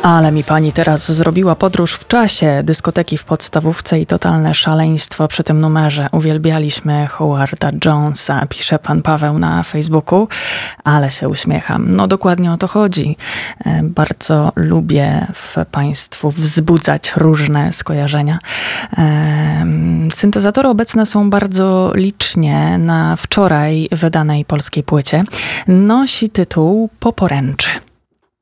Ale mi pani teraz zrobiła podróż w czasie. Dyskoteki w podstawówce i totalne szaleństwo przy tym numerze. Uwielbialiśmy Howarda Jonesa, pisze pan Paweł na Facebooku, ale się uśmiecham. No dokładnie o to chodzi. Bardzo lubię w państwu wzbudzać różne skojarzenia. Syntezatory obecne są bardzo licznie na wczoraj wydanej polskiej płycie. Nosi tytuł Poporęczy.